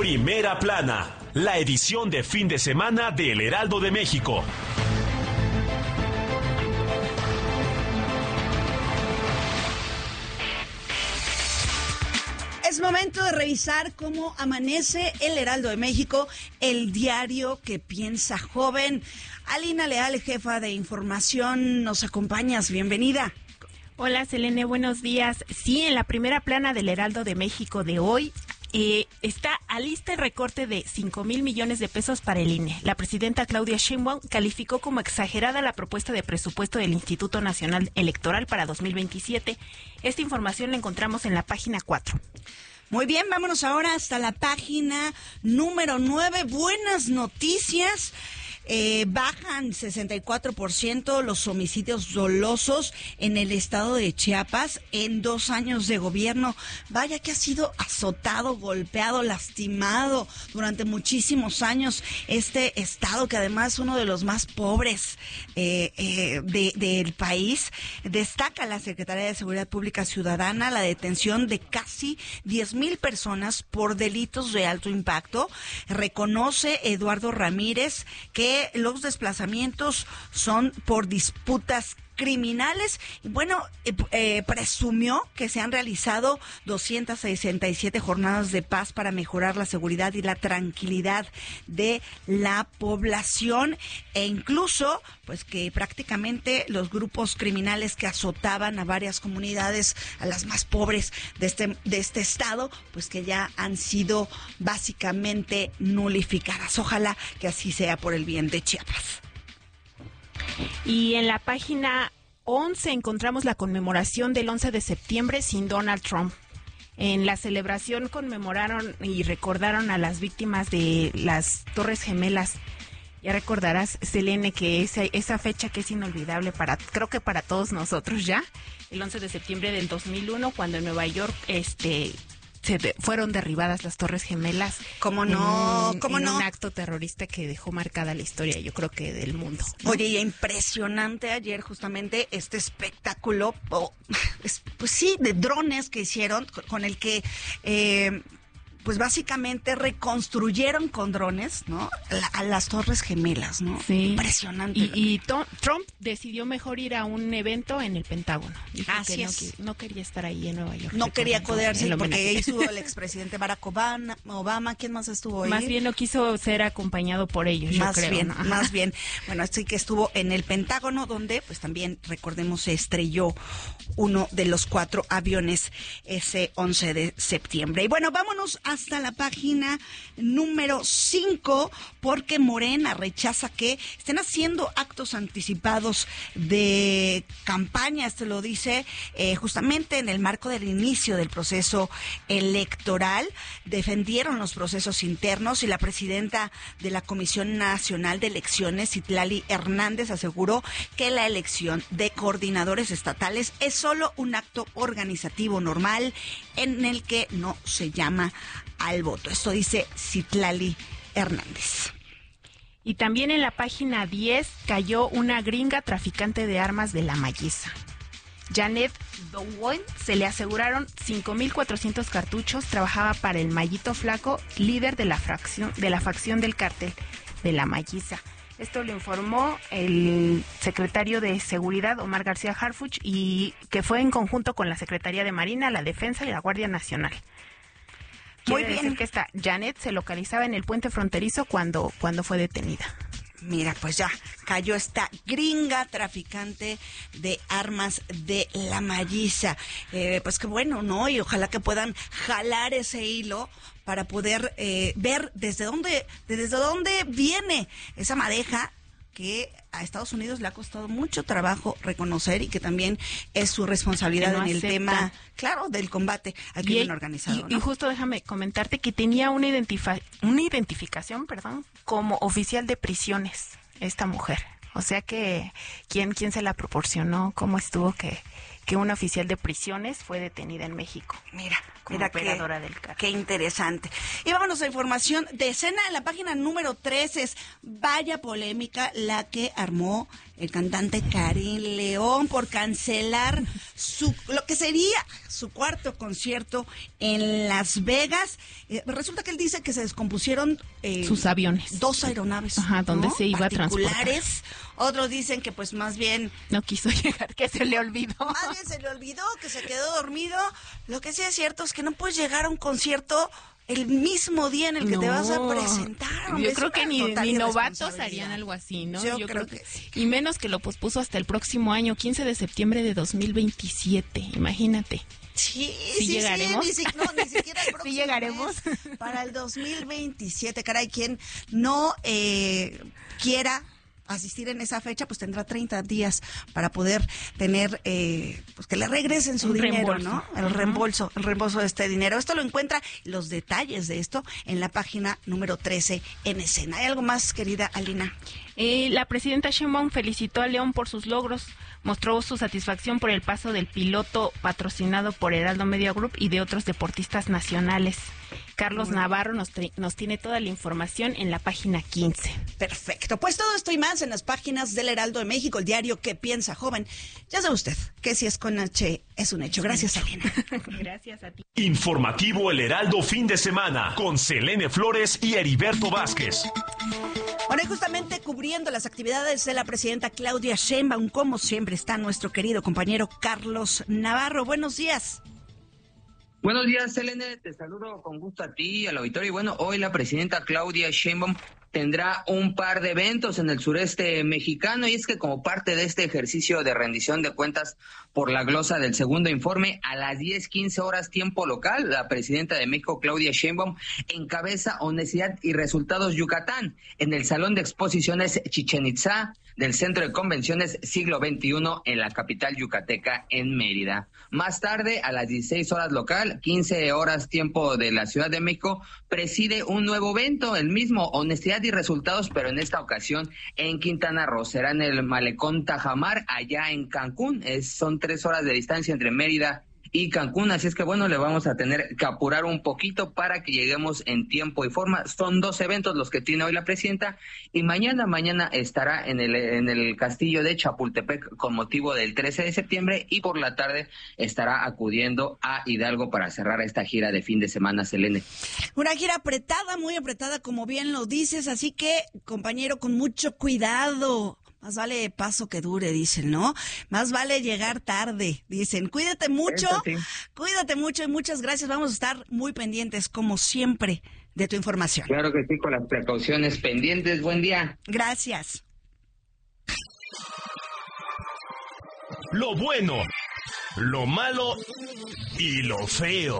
Primera Plana, la edición de fin de semana del Heraldo de México. Es momento de revisar cómo amanece el Heraldo de México, el diario que piensa joven. Alina Leal, jefa de información, nos acompañas. Bienvenida. Hola, Selene, buenos días. Sí, en la primera plana del Heraldo de México de hoy está a lista el recorte de 5,000 millones de pesos para el INE. La presidenta Claudia Sheinbaum calificó como exagerada la propuesta de presupuesto del Instituto Nacional Electoral para 2027. Esta información la encontramos en la página 4. Muy bien, vámonos ahora hasta la página número 9. Buenas noticias. Bajan 64% los homicidios dolosos en el estado de Chiapas en 2 años de gobierno. Vaya que ha sido azotado, golpeado, lastimado durante muchísimos años este estado, que además es uno de los más pobres del país. Destaca la Secretaría de Seguridad Pública Ciudadana la detención de casi 10,000 personas por delitos de alto impacto. Reconoce Eduardo Ramírez que los desplazamientos son por disputas criminales y bueno, presumió que se han realizado 267 jornadas de paz para mejorar la seguridad y la tranquilidad de la población, e incluso pues que prácticamente los grupos criminales que azotaban a varias comunidades, a las más pobres de este estado, pues que ya han sido básicamente nulificadas. Ojalá que así sea por el bien de Chiapas. Y en la página 11 encontramos la conmemoración del 11 de septiembre sin Donald Trump. En la celebración conmemoraron y recordaron a las víctimas de las Torres Gemelas. Ya recordarás, Selene, que esa fecha que es inolvidable creo que para todos nosotros ya, el 11 de septiembre del 2001, cuando en Nueva York fueron derribadas las Torres Gemelas. ¿Cómo no? En un acto terrorista que dejó marcada la historia, yo creo que del mundo, ¿no? Oye, y impresionante ayer justamente este espectáculo, pues sí, de drones que hicieron, con el que pues básicamente reconstruyeron con drones, ¿no? A las Torres Gemelas, ¿no? Sí. Impresionante. Y Trump decidió mejor ir a un evento en el Pentágono. Dijo Así que es. no quería estar ahí en Nueva York. No quería codearse porque homenaje. ahí estuvo el expresidente Barack Obama. ¿Quién más estuvo ahí? Más bien no quiso ser acompañado por ellos, Más yo creo. bien, ¿no? más bien. Bueno, así que estuvo en el Pentágono, donde pues también, recordemos, se estrelló uno de los 4 aviones ese 11 de septiembre. Y bueno, vámonos hasta la página número 5, porque Morena rechaza que estén haciendo actos anticipados de campaña. Esto lo dice justamente en el marco del inicio del proceso electoral. Defendieron los procesos internos y la presidenta de la Comisión Nacional de Elecciones, Citlali Hernández, aseguró que la elección de coordinadores estatales es solo un acto organizativo normal en el que no se llama al voto. Esto dice Citlali Hernández. Y también en la página 10 cayó una gringa traficante de armas de La Malliza. Janet Bowen, se le aseguraron 5,400 cartuchos, trabajaba para el Mallito Flaco, líder de la facción del cártel de La Malliza. Esto lo informó el secretario de Seguridad, Omar García Harfuch, y que fue en conjunto con la Secretaría de Marina, la Defensa y la Guardia Nacional. Muy Quiere bien. decir que esta Janet se localizaba en el puente fronterizo cuando fue detenida. Mira, pues ya cayó esta gringa traficante de armas de La Malliza. Pues qué bueno, ¿no? Y ojalá que puedan jalar ese hilo para poder ver desde dónde viene esa madeja que a Estados Unidos le ha costado mucho trabajo reconocer y que también es su responsabilidad no en el acepta. tema, claro, del combate al crimen organizado, ¿no? Y justo déjame comentarte que tenía una identificación, como oficial de prisiones, esta mujer. O sea que, ¿quién se la proporcionó? ¿Cómo estuvo que una oficial de prisiones fue detenida en México? Mira, como Mira operadora del carro. Qué interesante. Y vámonos a información de escena en la página número 3. Es vaya polémica la que armó el cantante Karim León por cancelar lo que sería su cuarto concierto en Las Vegas. Resulta que él dice que se descompusieron sus aviones. 2 aeronaves. Ajá, donde se iba a transportar. Otros dicen que pues más bien no quiso llegar, que se le olvidó. Más bien se le olvidó, que se quedó dormido. Lo que sí es cierto es que no puedes llegar a un concierto el mismo día en el que te vas a presentar. Yo creo que ni novatos harían algo así, ¿no? Yo creo que sí. Y menos que lo pospuso hasta el próximo año, 15 de septiembre de 2027, imagínate. Sí, llegaremos. Ni siquiera el próximo sí llegaremos. mes, para el 2027, caray, quien no quiera asistir en esa fecha, pues tendrá 30 días para poder tener, pues que le regresen su dinero, reembolso. ¿no? El reembolso de este dinero. Esto lo encuentra, los detalles de esto, en la página número 13 en escena. ¿Hay algo más, querida Alina? La presidenta Sheinbaum felicitó a León por sus logros, mostró su satisfacción por el paso del piloto patrocinado por Heraldo Media Group y de otros deportistas nacionales. Carlos Navarro nos tiene toda la información en la página 15. Perfecto. Pues todo esto y más en las páginas del Heraldo de México, el diario que piensa joven. Ya sabe usted que si es con H es un hecho. Gracias, Alina. Gracias a ti. Informativo El Heraldo fin de semana con Selene Flores y Heriberto Vázquez. Bueno, y justamente cubriendo las actividades de la presidenta Claudia Sheinbaum, como siempre está nuestro querido compañero Carlos Navarro. Buenos días. Buenos días, Selene, te saludo con gusto a ti y al auditorio. Y bueno, hoy la presidenta Claudia Sheinbaum tendrá un par de eventos en el sureste mexicano, y es que como parte de este ejercicio de rendición de cuentas por la glosa del segundo informe, a las 10:15 horas tiempo local, la presidenta de México, Claudia Sheinbaum, encabeza Honestidad y Resultados Yucatán en el Salón de Exposiciones Chichén Itzá del Centro de Convenciones Siglo XXI en la capital yucateca, en Mérida. Más tarde, a las 16 horas local, 15 horas tiempo de la Ciudad de México, preside un nuevo evento, el mismo Honestidad y Resultados, pero en esta ocasión en Quintana Roo. Será en el Malecón Tajamar, allá en Cancún. Son 3 horas de distancia entre Mérida y Cancún, así es que bueno, le vamos a tener que apurar un poquito para que lleguemos en tiempo y forma. Son 2 eventos los que tiene hoy la presidenta, y mañana estará en el castillo de Chapultepec con motivo del 13 de septiembre, y por la tarde estará acudiendo a Hidalgo para cerrar esta gira de fin de semana, Selene. Una gira apretada, muy apretada, como bien lo dices, así que, compañero, con mucho cuidado. Más vale paso que dure, dicen, ¿no? Más vale llegar tarde, dicen. Cuídate mucho, y muchas gracias. Vamos a estar muy pendientes, como siempre, de tu información. Claro que sí, con las precauciones pendientes. Buen día. Gracias. Lo bueno, lo malo y lo feo.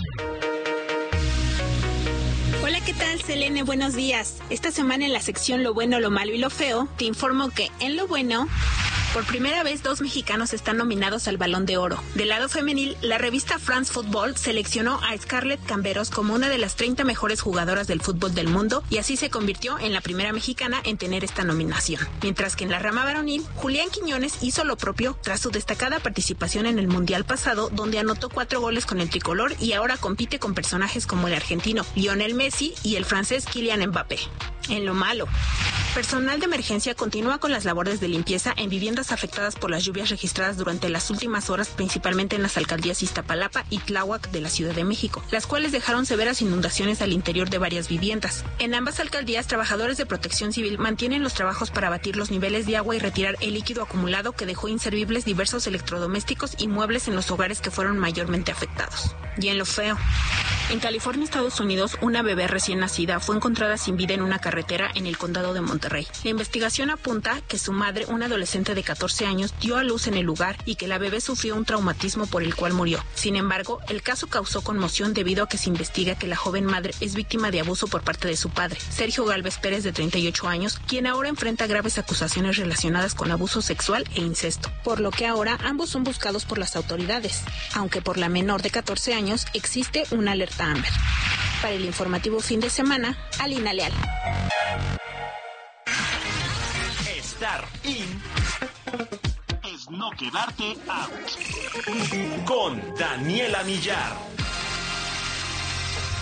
Hola, ¿qué tal, Selene? Buenos días. Esta semana en la sección Lo Bueno, Lo Malo y Lo Feo, te informo que en lo bueno, por primera vez 2 mexicanos están nominados al Balón de Oro. Del lado femenil, la revista France Football seleccionó a Scarlett Camberos como una de las 30 mejores jugadoras del fútbol del mundo, y así se convirtió en la primera mexicana en tener esta nominación. Mientras que en la rama varonil, Julián Quiñones hizo lo propio tras su destacada participación en el Mundial pasado, donde anotó 4 goles con el tricolor y ahora compite con personajes como el argentino Lionel Messi y el francés Kylian Mbappé. En lo malo, personal de emergencia continúa con las labores de limpieza en viviendas afectadas por las lluvias registradas durante las últimas horas, principalmente en las alcaldías Iztapalapa y Tláhuac de la Ciudad de México, las cuales dejaron severas inundaciones al interior de varias viviendas. En ambas alcaldías, trabajadores de Protección Civil mantienen los trabajos para batir los niveles de agua y retirar el líquido acumulado que dejó inservibles diversos electrodomésticos y muebles en los hogares que fueron mayormente afectados. Y en lo feo, en California, Estados Unidos, una bebé recién nacida fue encontrada sin vida en una carretera en el condado de Monterrey. La investigación apunta que su madre, una adolescente de 14 años, dio a luz en el lugar y que la bebé sufrió un traumatismo por el cual murió. Sin embargo, el caso causó conmoción debido a que se investiga que la joven madre es víctima de abuso por parte de su padre, Sergio Gálvez Pérez, de 38 años, quien ahora enfrenta graves acusaciones relacionadas con abuso sexual e incesto, por lo que ahora ambos son buscados por las autoridades, aunque por la menor de 14 años existe una alerta Amber. Para el informativo fin de semana, Alina Leal. Estar in es no quedarte out. Con Daniela Millar.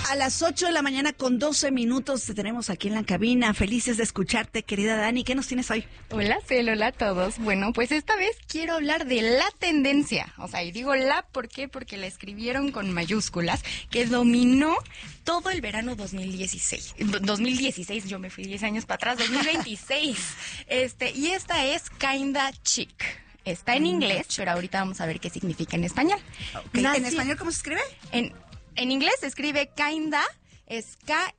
A las 8 de la mañana con 12 minutos te tenemos aquí en la cabina. Felices de escucharte, querida Dani. ¿Qué nos tienes hoy? Hola, Cel, hola a todos. Bueno, pues esta vez quiero hablar de la tendencia. O sea, y digo la, ¿por qué? Porque la escribieron con mayúsculas, que dominó todo el verano 2016. 2016, yo me fui 10 años para atrás, 2026. Y esta es Kinda Chic. Está en inglés, pero ahorita vamos a ver qué significa en español. Okay. ¿En español cómo se escribe? En inglés se escribe kinda, es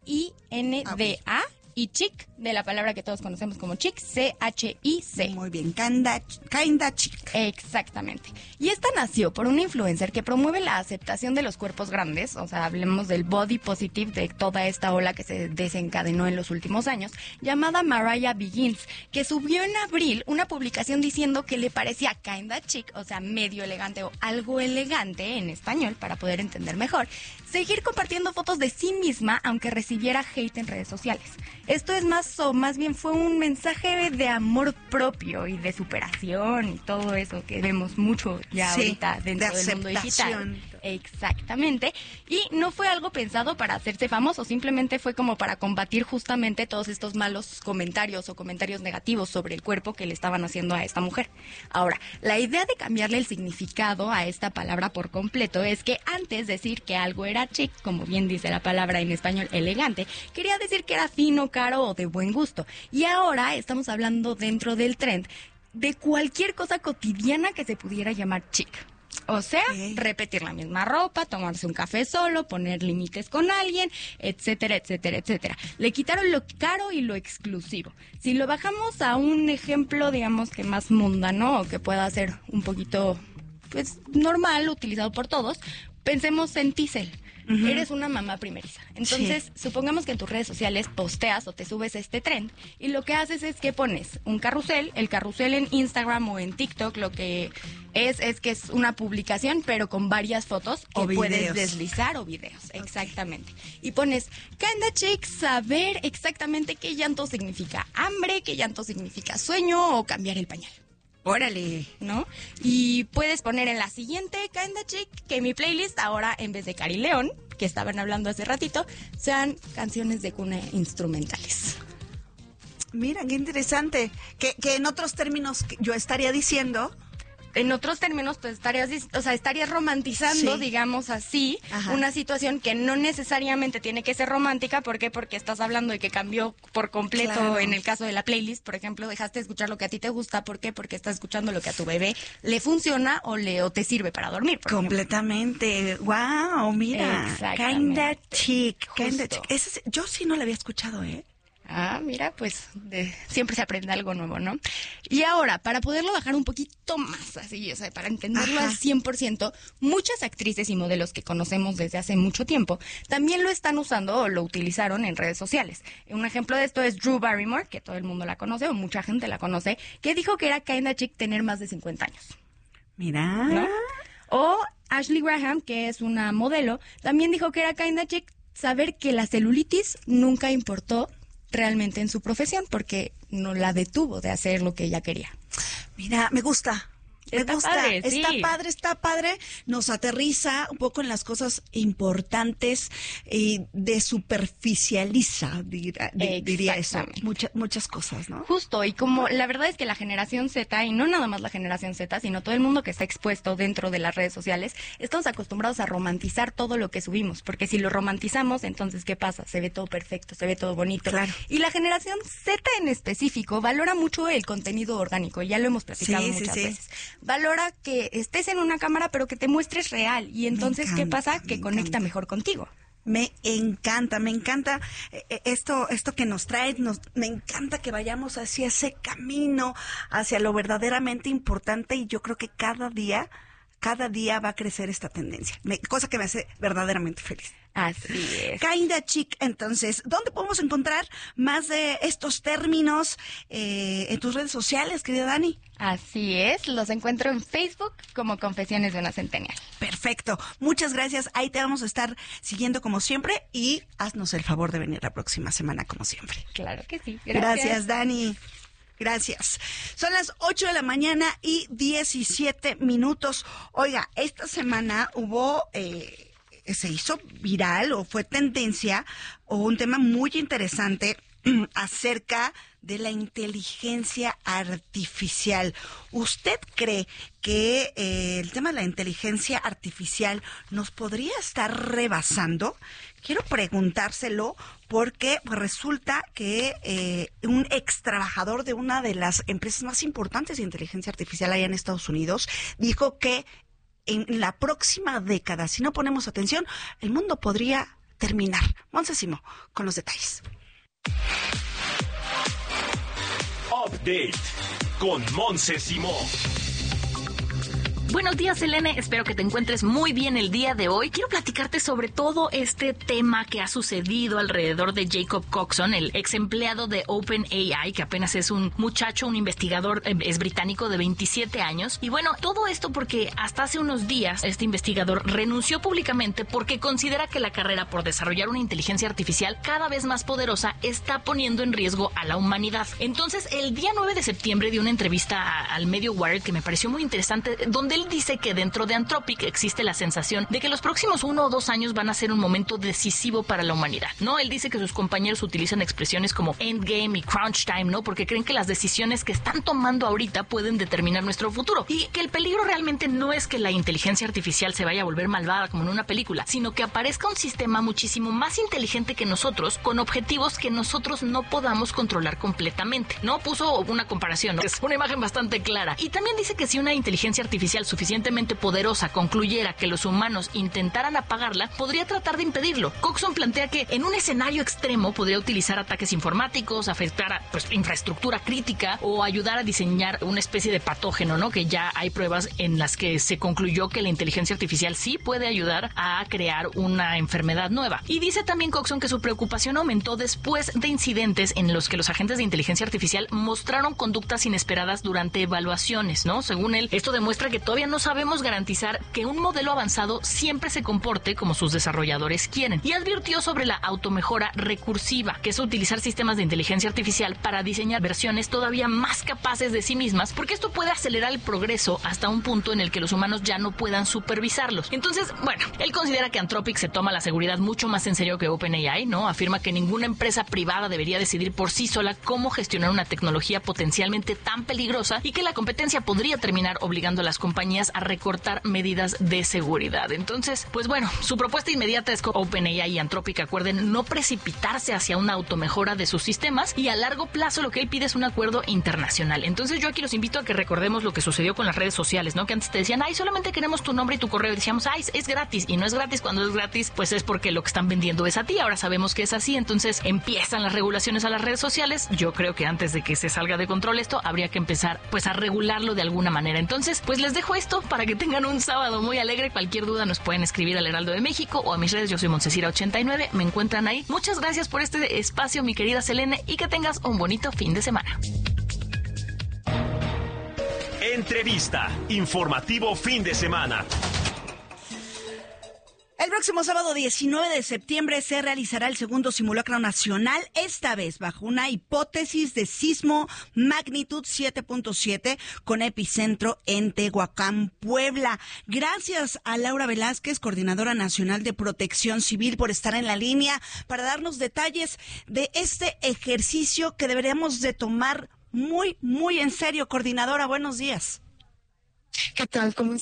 K-I-N-D-A, y chic, de la palabra que todos conocemos como chic, C-H-I-C. Muy bien, kinda chic. Exactamente. Y esta nació por una influencer que promueve la aceptación de los cuerpos grandes, o sea, hablemos del body positive, de toda esta ola que se desencadenó en los últimos años, llamada Mariah Begins, que subió en abril una publicación diciendo que le parecía kinda chic, o sea, medio elegante o algo elegante en español, para poder entender mejor, seguir compartiendo fotos de sí misma aunque recibiera hate en redes sociales. Esto es más bien fue un mensaje de amor propio y de superación y todo eso que vemos mucho ya ahorita dentro del mundo digital. Exactamente. Y no fue algo pensado para hacerse famoso, simplemente fue como para combatir justamente todos estos malos comentarios o comentarios negativos sobre el cuerpo que le estaban haciendo a esta mujer. Ahora, la idea de cambiarle el significado a esta palabra por completo es que antes decir que algo era chic, como bien dice la palabra en español elegante, quería decir que era fino, caro o de buen gusto. Y ahora estamos hablando dentro del trend de cualquier cosa cotidiana que se pudiera llamar chic. O sea, repetir la misma ropa, tomarse un café solo, poner límites con alguien, etcétera, etcétera, etcétera. Le quitaron lo caro y lo exclusivo. Si lo bajamos a un ejemplo, digamos que más mundano o que pueda ser un poquito, pues, normal, utilizado por todos, pensemos en ti, Cel. Uh-huh. Eres una mamá primeriza. Entonces, supongamos que en tus redes sociales posteas o te subes este trend y lo que haces es que pones un carrusel, el carrusel en Instagram o en TikTok, lo que es que es una publicación, pero con varias fotos que puedes deslizar o videos, exactamente. Y pones kinda chic, saber exactamente qué llanto significa hambre, qué llanto significa sueño o cambiar el pañal. Órale, ¿no? Y puedes poner en la siguiente kinda chic que mi playlist ahora, en vez de Cari León, que estaban hablando hace ratito, sean canciones de cuna instrumentales. Mira, qué interesante. Que en otros términos yo estaría diciendo... En otros términos, pues estarías romantizando, digamos así, una situación que no necesariamente tiene que ser romántica. ¿Por qué? Porque estás hablando de que cambió por completo. En el caso de la playlist, por ejemplo, dejaste de escuchar lo que a ti te gusta. ¿Por qué? Porque estás escuchando lo que a tu bebé le funciona o te sirve para dormir. Completamente. Wow, mira. Kinda chic. Yo sí no la había escuchado, ¿eh? Ah, mira, pues siempre se aprende algo nuevo, ¿no? Y ahora, para poderlo bajar un poquito más, así, o sea, para entenderlo al 100%, muchas actrices y modelos que conocemos desde hace mucho tiempo también lo están usando o lo utilizaron en redes sociales. Un ejemplo de esto es Drew Barrymore, que todo el mundo la conoce o mucha gente la conoce, que dijo que era kinda chic tener más de 50 años. Mira. ¿No? O Ashley Graham, que es una modelo, también dijo que era kinda chic saber que la celulitis nunca importó realmente en su profesión porque no la detuvo de hacer lo que ella quería. Mira, me gusta. Está padre. Nos aterriza un poco en las cosas importantes y desuperficializa, diría eso. Muchas cosas, ¿no? Justo, y como la verdad es que la generación Z, y no nada más la generación Z, sino todo el mundo que está expuesto dentro de las redes sociales, estamos acostumbrados a romantizar todo lo que subimos, porque si lo romantizamos, entonces, ¿qué pasa? Se ve todo perfecto, se ve todo bonito. Claro. Y la generación Z en específico valora mucho el contenido orgánico, ya lo hemos platicado muchas veces. Valora que estés en una cámara, pero que te muestres real. Y entonces, ¿qué pasa? Que conecta mejor contigo. Me encanta esto que nos trae, me encanta que vayamos hacia ese camino, hacia lo verdaderamente importante, y yo creo que cada día va a crecer esta tendencia, cosa que me hace verdaderamente feliz. Así es. Kinda chic, entonces, ¿dónde podemos encontrar más de estos términos en tus redes sociales, querida Dani? Así es, los encuentro en Facebook como Confesiones de una Centennial. Perfecto, muchas gracias, ahí te vamos a estar siguiendo como siempre y haznos el favor de venir la próxima semana como siempre. Claro que sí. Gracias Dani. Gracias. Son las 8 de la mañana y 17 minutos. Oiga, esta semana hubo se hizo viral o fue tendencia o un tema muy interesante acerca de la inteligencia artificial. ¿Usted cree que el tema de la inteligencia artificial nos podría estar rebasando? Quiero preguntárselo porque pues, resulta que un ex trabajador de una de las empresas más importantes de inteligencia artificial allá en Estados Unidos dijo que en la próxima década, si no ponemos atención, el mundo podría terminar. Montesimo, con los detalles. Update con Monse Simó. Buenos días, Selene. Espero que te encuentres muy bien el día de hoy. Quiero platicarte sobre todo este tema que ha sucedido alrededor de Jacob Coxon, el ex empleado de OpenAI, que apenas es un muchacho, un investigador, es británico de 27 años. Y bueno, todo esto porque hasta hace unos días este investigador renunció públicamente porque considera que la carrera por desarrollar una inteligencia artificial cada vez más poderosa está poniendo en riesgo a la humanidad. Entonces, el día 9 de septiembre dio una entrevista al medio Wired que me pareció muy interesante, donde él dice que dentro de Anthropic existe la sensación de que los próximos 1 o 2 años van a ser un momento decisivo para la humanidad, ¿no? Él dice que sus compañeros utilizan expresiones como endgame y crunch time, ¿no? Porque creen que las decisiones que están tomando ahorita pueden determinar nuestro futuro y que el peligro realmente no es que la inteligencia artificial se vaya a volver malvada como en una película, sino que aparezca un sistema muchísimo más inteligente que nosotros con objetivos que nosotros no podamos controlar completamente, ¿no? Puso una comparación, ¿no? Es una imagen bastante clara. Y también dice que si una inteligencia artificial suficientemente poderosa concluyera que los humanos intentaran apagarla, podría tratar de impedirlo. Coxon plantea que en un escenario extremo podría utilizar ataques informáticos, afectar a infraestructura crítica o ayudar a diseñar una especie de patógeno, ¿no? Que ya hay pruebas en las que se concluyó que la inteligencia artificial sí puede ayudar a crear una enfermedad nueva. Y dice también Coxon que su preocupación aumentó después de incidentes en los que los agentes de inteligencia artificial mostraron conductas inesperadas durante evaluaciones, ¿no? Según él, esto demuestra que todavía no sabemos garantizar que un modelo avanzado siempre se comporte como sus desarrolladores quieren. Y advirtió sobre la automejora recursiva, que es utilizar sistemas de inteligencia artificial para diseñar versiones todavía más capaces de sí mismas, porque esto puede acelerar el progreso hasta un punto en el que los humanos ya no puedan supervisarlos. Entonces, bueno, él considera que Anthropic se toma la seguridad mucho más en serio que OpenAI, ¿no? Afirma que ninguna empresa privada debería decidir por sí sola cómo gestionar una tecnología potencialmente tan peligrosa y que la competencia podría terminar obligando a las compañías a recortar medidas de seguridad. Entonces, pues bueno, su propuesta inmediata es que OpenAI y Anthropic acuerden no precipitarse hacia una automejora de sus sistemas y a largo plazo lo que él pide es un acuerdo internacional. Entonces yo aquí los invito a que recordemos lo que sucedió con las redes sociales, ¿no? Que antes te decían, ay, solamente queremos tu nombre y tu correo. Y decíamos, ay, es gratis. Y no es gratis. Cuando es gratis, pues es porque lo que están vendiendo es a ti. Ahora sabemos que es así. Entonces empiezan las regulaciones a las redes sociales. Yo creo que antes de que se salga de control esto, habría que empezar pues a regularlo de alguna manera. Entonces, pues les dejo esto para que tengan un sábado muy alegre. Cualquier duda nos pueden escribir al Heraldo de México o a mis redes. Yo soy Montesira89. Me encuentran ahí. Muchas gracias por este espacio, mi querida Selene, y que tengas un bonito fin de semana. Entrevista. Informativo fin de semana. El próximo sábado 19 de septiembre se realizará el segundo simulacro nacional, esta vez bajo una hipótesis de sismo magnitud 7.7 con epicentro en Tehuacán, Puebla. Gracias a Laura Velázquez, coordinadora nacional de Protección Civil, por estar en la línea para darnos detalles de este ejercicio que deberíamos de tomar muy, muy en serio. Coordinadora, buenos días. ¿Qué tal? ¿Cómo